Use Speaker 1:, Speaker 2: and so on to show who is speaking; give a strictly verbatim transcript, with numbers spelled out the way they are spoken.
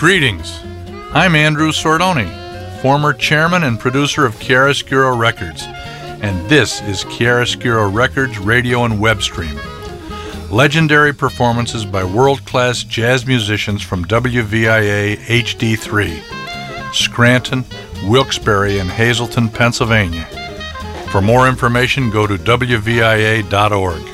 Speaker 1: Greetings. I'm Andrew Sordoni, former chairman and producer of Chiaroscuro Records, and this is Chiaroscuro Records radio and web stream. Legendary performances by world-class jazz musicians from W V I A H D three, Scranton, Wilkes-Barre, and Hazleton, Pennsylvania. For more information, go to W V I A dot org.